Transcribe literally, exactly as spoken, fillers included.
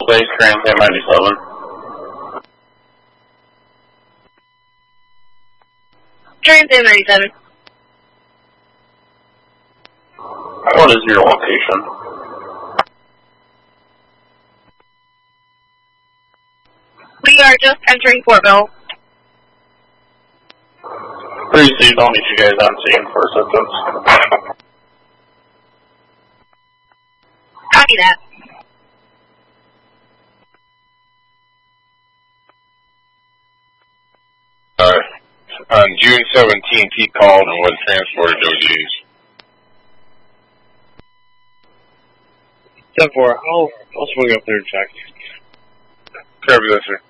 Base Trans ten ninety-seven. Trans ten ninety-seven. What is your location? We are just entering Portville. Previously, don't need you guys on scene for assistance. Copy that. Uh, on June seventeenth, he called and was transported to O Gs. ten four, I'll, I'll swing up there and check. Copy that, sir.